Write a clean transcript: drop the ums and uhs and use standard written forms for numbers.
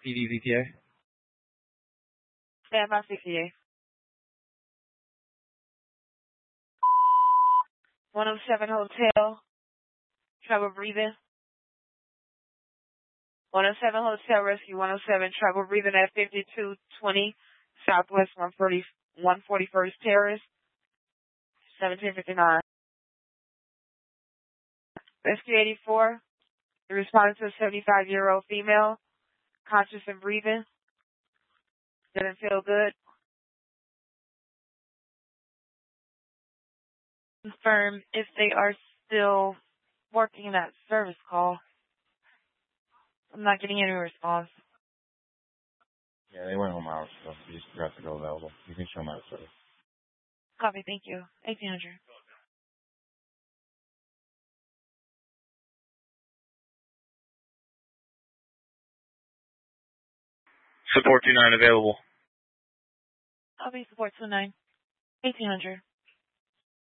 PDVTA. Stand by 68. 107 Hotel, trouble breathing. 107 Hotel Rescue 107, trouble breathing at 5220 Southwest 141st Terrace, 1759. Rescue 84, the respondent to a 75-year-old female, conscious and breathing. Didn't feel good. Confirm if they are still working that service call. I'm not getting any response. Yeah, they went home hours, so you just have to go available. You can show them out of service. Copy, thank you. 1800. Support 29 available. Copy, support 29. 1800.